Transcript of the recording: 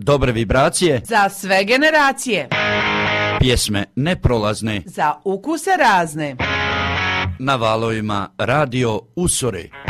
Dobre vibracije za sve generacije. Pjesme neprolazne za ukuse razne. Na valovima Radio Usori.